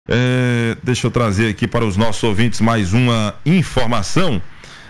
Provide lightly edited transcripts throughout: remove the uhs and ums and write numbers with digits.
Deixa eu trazer aqui para os nossos ouvintes mais uma informação.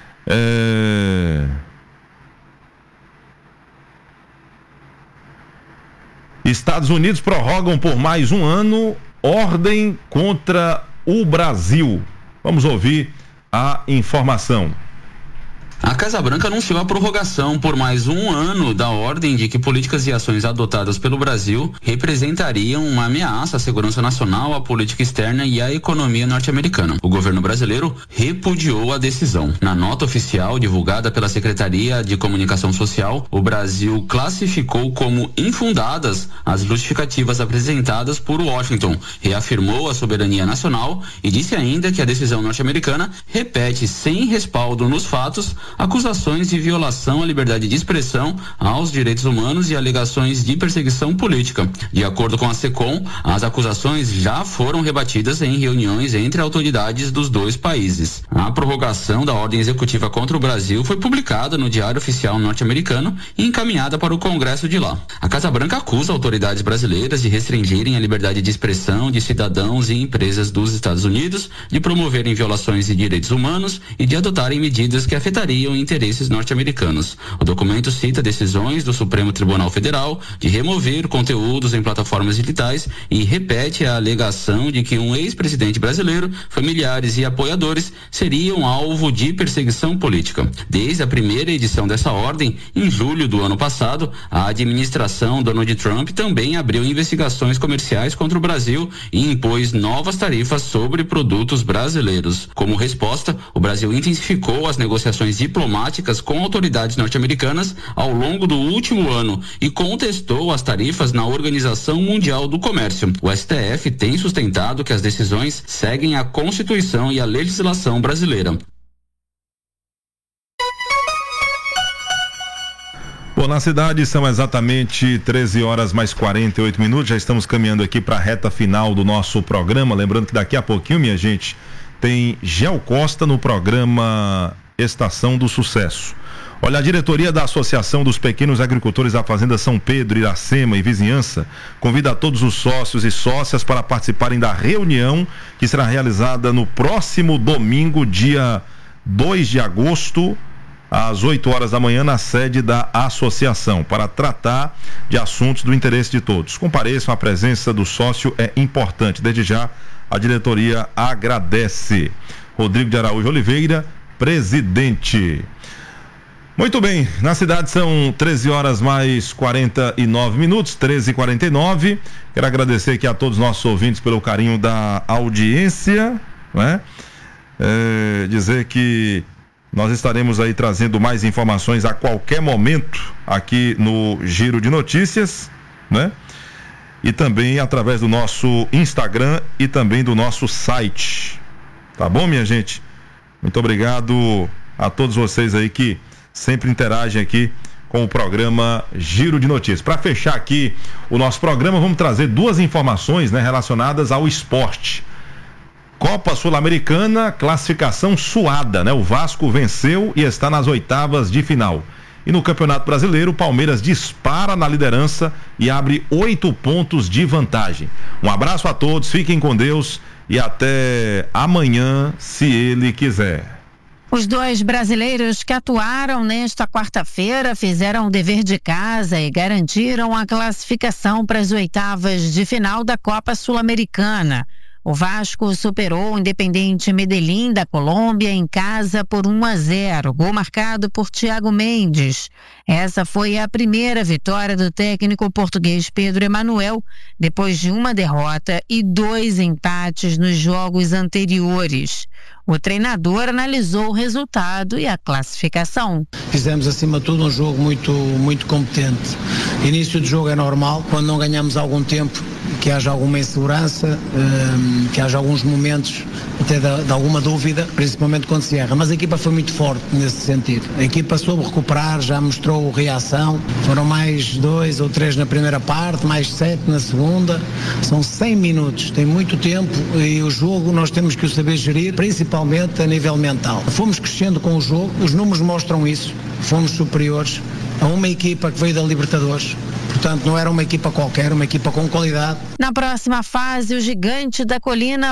Estados Unidos prorrogam por mais um ano ordem contra o Brasil. Vamos ouvir a informação. A Casa Branca anunciou a prorrogação por mais um ano da ordem de que políticas e ações adotadas pelo Brasil representariam uma ameaça à segurança nacional, à política externa e à economia norte-americana. O governo brasileiro repudiou a decisão. Na nota oficial divulgada pela Secretaria de Comunicação Social, o Brasil classificou como infundadas as justificativas apresentadas por Washington, reafirmou a soberania nacional e disse ainda que a decisão norte-americana repete sem respaldo nos fatos acusações de violação à liberdade de expressão, aos direitos humanos e alegações de perseguição política. De acordo com a SECOM, as acusações já foram rebatidas em reuniões entre autoridades dos dois países. A prorrogação da ordem executiva contra o Brasil foi publicada no Diário Oficial norte-americano e encaminhada para o Congresso de lá. A Casa Branca acusa autoridades brasileiras de restringirem a liberdade de expressão de cidadãos e empresas dos Estados Unidos, de promoverem violações de direitos humanos e de adotarem medidas que afetariam interesses norte-americanos. O documento cita decisões do Supremo Tribunal Federal de remover conteúdos em plataformas digitais e repete a alegação de que um ex-presidente brasileiro, familiares e apoiadores seriam alvo de perseguição política. Desde a primeira edição dessa ordem, em julho do ano passado, a administração Donald Trump também abriu investigações comerciais contra o Brasil e impôs novas tarifas sobre produtos brasileiros. Como resposta, o Brasil intensificou as negociações diplomáticas com autoridades norte-americanas ao longo do último ano e contestou as tarifas na Organização Mundial do Comércio. O STF tem sustentado que as decisões seguem a Constituição e a legislação brasileira. Bom, na cidade são exatamente 13 horas mais 48 minutos, já estamos caminhando aqui para a reta final do nosso programa, lembrando que daqui a pouquinho, minha gente, tem Gel Costa no programa Estação do Sucesso. Olha, a diretoria da Associação dos Pequenos Agricultores da Fazenda São Pedro, Iracema e Vizinhança convida todos os sócios e sócias para participarem da reunião que será realizada no próximo domingo, dia 2 de agosto, às 8 horas da manhã, na sede da associação, para tratar de assuntos do interesse de todos. Compareçam, a presença do sócio é importante. Desde já, a diretoria agradece. Rodrigo de Araújo Oliveira, presidente. Muito bem, na cidade são 13 horas mais 49 minutos, 13h49. Quero agradecer aqui a todos os nossos ouvintes pelo carinho da audiência, né? Dizer que nós estaremos aí trazendo mais informações a qualquer momento aqui no Giro de Notícias, né? E também através do nosso Instagram e também do nosso site. Tá bom, minha gente? Muito obrigado a todos vocês aí que sempre interagem aqui com o programa Giro de Notícias. Para fechar aqui o nosso programa, vamos trazer duas informações, né, relacionadas ao esporte. Copa Sul-Americana, classificação suada, né? O Vasco venceu e está nas oitavas de final. E no Campeonato Brasileiro, o Palmeiras dispara na liderança e abre 8 pontos de vantagem. Um abraço a todos, fiquem com Deus e até amanhã, se Ele quiser. Os dois brasileiros que atuaram nesta quarta-feira fizeram o dever de casa e garantiram a classificação para as oitavas de final da Copa Sul-Americana. O Vasco superou o Independiente Medellín da Colômbia em casa por 1-0, gol marcado por Thiago Mendes. Essa foi a primeira vitória do técnico português Pedro Emanuel, depois de uma derrota e 2 empates nos jogos anteriores. O treinador analisou o resultado e a classificação. Fizemos, acima de tudo, um jogo muito competente. Início de jogo é normal, quando não ganhamos algum tempo, que haja alguma insegurança, que haja alguns momentos até de alguma dúvida, principalmente quando se erra. Mas a equipa foi muito forte nesse sentido. A equipa soube recuperar, já mostrou reação. Foram mais 2 ou 3 na primeira parte, mais 7 na segunda. São 100 minutos, tem muito tempo e o jogo nós temos que o saber gerir, principalmente a nível mental. Fomos crescendo com o jogo, os números mostram isso. Fomos superiores a uma equipa que veio da Libertadores. Portanto, não era uma equipa qualquer, uma equipa com qualidade. Na próxima fase, o Gigante da Colina